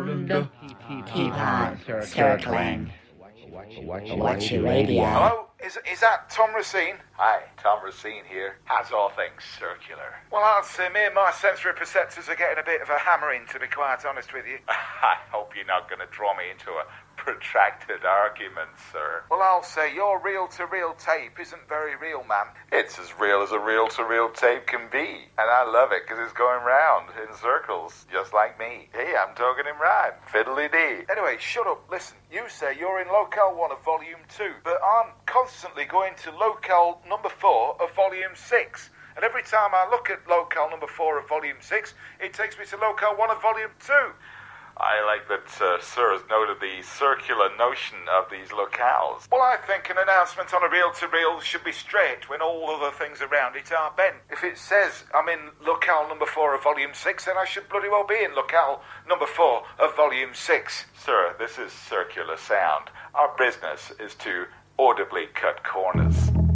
round, keep on circling. Watch your radio. Hello? Is that Tom Racine? Hi, Tom Racine here. How's all things circular? Well, I'll say me and my sensory perceptors are getting a bit of a hammering, to be quite honest with you. I hope you're not going to draw me into a protracted argument, sir. Well, I'll say your reel-to-reel tape isn't very real, man. It's as real as a reel-to-reel tape can be. And I love it because it's going round in circles, just like me. Hey, I'm talking in rhyme. Fiddly-dee. Anyway, shut up. Listen, you say you're in Locale 1 of Volume 2, but I'm constantly going to Locale number 4 of Volume 6. And every time I look at Locale number 4 of Volume 6, it takes me to Locale 1 of Volume 2. I like that Sir has noted the circular notion of these locales. Well, I think an announcement on a reel-to-reel should be straight when all other things around it are bent. If it says I'm in Locale number 4 of Volume 6, then I should bloody well be in Locale number 4 of Volume 6. Sir, this is circular sound. Our business is to audibly cut corners.